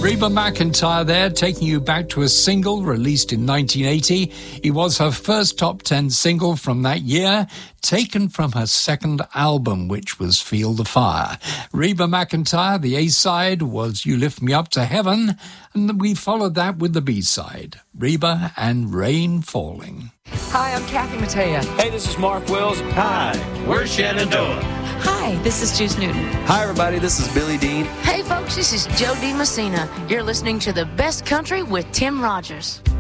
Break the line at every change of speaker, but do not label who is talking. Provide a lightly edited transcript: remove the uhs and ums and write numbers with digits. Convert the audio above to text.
Reba McEntire there, taking you back to a single released in 1980. It was her first top 10 single from that year, taken from her second album, which was Feel the Fire. Reba McEntire, the A-side was You Lift Me Up to Heaven, and we followed that with the B-side, Reba and Rain Falling.
Hi, I'm Kathy Mattea.
Hey, this is Mark Wills.
Hi, we're Shenandoah.
Hi, this is Juice Newton.
Hi, everybody, this is Billy Dean.
Hey, folks, this is Joe DiMessina. You're listening to the best country with Tim Rogers.